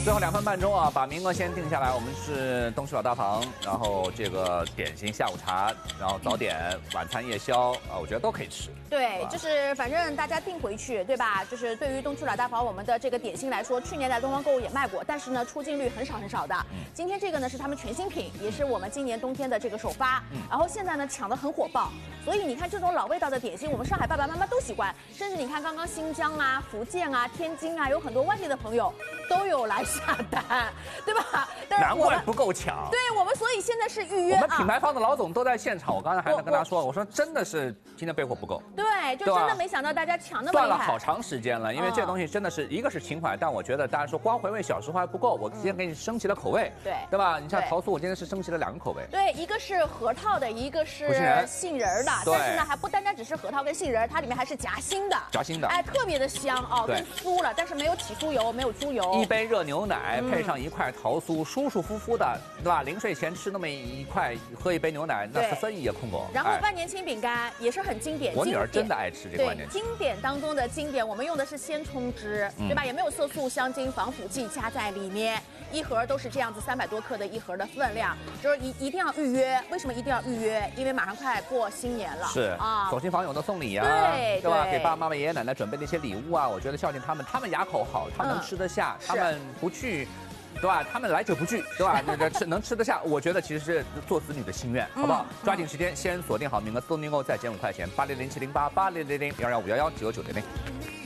最后2分半钟啊，把名额先定下来。我们是东区老大房，然后这个点心、下午茶，然后早点、晚餐、夜宵啊，我觉得都可以吃。 对，就是反正大家订回去，对吧？就是对于东区老大房我们的这个点心来说，去年在东方购物也卖过，但是呢，出镜率很少的。今天这个呢是他们全新品，也是我们今年冬天的这个首发。然后现在呢抢得很火爆，所以你看这种老味道的点心，我们上海爸爸妈妈都喜欢，甚至你看刚刚新疆啊、福建啊、天津啊，有很多外地的朋友都有来下单，对吧？但是难怪不够抢。 对我们，所以现在是预约我们品牌方的老总都在现场，我刚才还在跟他说，我说真的是今天备货不够。 对，就真的没想到大家抢那么厉害。 断了好长时间了，因为这东西真的是一个是情怀，但我觉得大家说光回味小时候还不够，我今天给你升级了口味，对吧？你像桃酥，我今天是升级了2个口味。 对，一个是核桃的，一个是杏仁的，但是呢还不单单只是核桃跟杏仁，它里面还是夹心的。 夹心的， 哎，特别的香哦，更酥了，但是没有起酥油，没有猪油。 一杯热牛奶配上1块桃酥，舒舒服服的，对吧？临睡前吃那么1块，喝1杯牛奶，那14亿也空过。 然后万年青饼干也是很经典， 我女儿真的爱吃这个万年青。 经典当中的经典，我们用的是鲜葱汁，对吧？也没有色素、香精、防腐剂加在里面，一盒都是这样子300多克的一盒的分量，就是一定要预约。为什么一定要预约？因为马上快过新年了， 是啊，走亲访友的送礼啊，对吧？给爸爸妈妈、爷爷奶奶准备那些礼物啊，我觉得孝敬他们，他们牙口好，他们能吃得下，他们不去。对吧？他们来者不拒，对吧？那个能吃得下，我觉得其实是做子女的心愿，好不好？抓紧时间，先锁定好名额，都能够再减5块钱，800708800011515990。